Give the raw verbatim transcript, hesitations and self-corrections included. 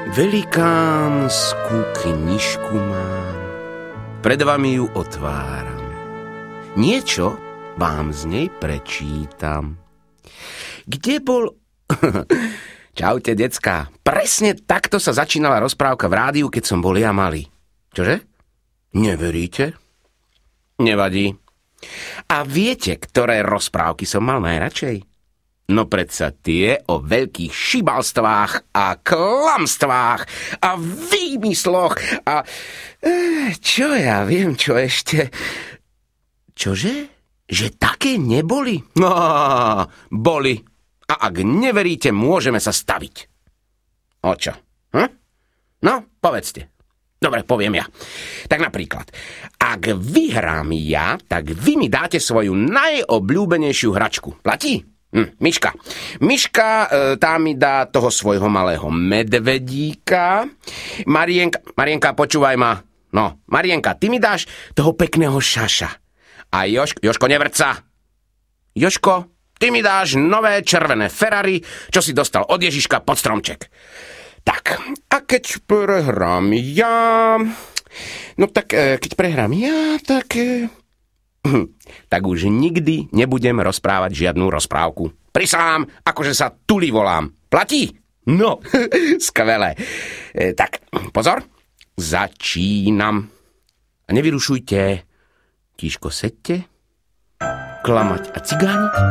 Velikánsku knižku mám, pred vami ju otváram. Niečo vám z nej prečítam. Kde bol... Čaute, decká. Presne takto sa začínala rozprávka v rádiu, keď som bol ja malý. Čože? Neveríte? Nevadí. A viete, ktoré rozprávky som mal najradšej? No predsa tie o veľkých šibalstvách a klamstvách a výmysloch a... Čo ja viem, čo ešte... Čože? Že také neboli? No, boli. A ak neveríte, môžeme sa staviť. O čo? Hm? No, povedzte. Dobre, poviem ja. Tak napríklad, ak vyhrám ja, tak vy mi dáte svoju najobľúbenejšiu hračku. Platí? Hm, Miška. Miška, e, tá mi dá toho svojho malého medvedíka. Marienka, Marienka, počúvaj ma. No, Marienka, ty mi dáš toho pekného šaša. A Jož, Jožko, nevrť sa. Jožko, ty mi dáš nové červené Ferrari, čo si dostal od Ježiška pod stromček. Tak, a keď prehrám ja... No tak, e, keď prehrám ja, tak... E, tak už nikdy nebudem rozprávať žiadnu rozprávku. Prisahám, akože sa Tuli volám. Platí? No, skvelé. E, tak, pozor. Začínam. A nevyrušujte. Tíško, sedte. Klamať a cigániť